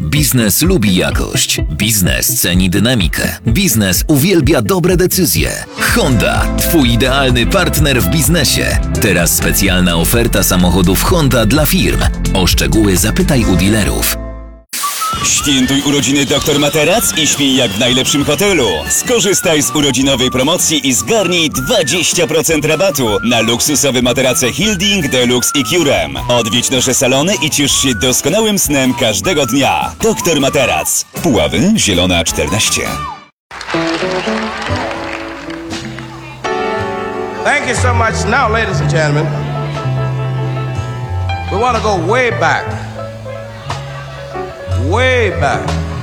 Biznes lubi jakość. Biznes ceni dynamikę. Biznes uwielbia dobre decyzje. Honda, twój idealny partner w biznesie. Teraz specjalna oferta samochodów Honda dla firm. O szczegóły zapytaj u dealerów. Świętuj urodziny Dr Materac i śpij jak w najlepszym hotelu. Skorzystaj z urodzinowej promocji i zgarnij 20% rabatu na luksusowe materace Hilding, Deluxe i Curem. Odwiedź nasze salony i ciesz się doskonałym snem każdego dnia. Dr Materac. Puławy, Zielona 14. Thank you so much. Now, ladies and gentlemen, we want to go way back. Way back.